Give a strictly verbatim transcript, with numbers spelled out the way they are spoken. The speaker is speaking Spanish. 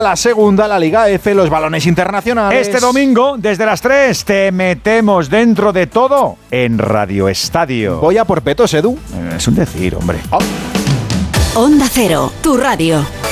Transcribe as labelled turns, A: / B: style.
A: La segunda, la Liga F, los balones internacionales.
B: Este domingo, desde las tres, te metemos dentro de todo en Radio Estadio.
A: Voy a por petos, Edu.
B: Es un decir, hombre.
C: Oh. Onda Cero, tu radio.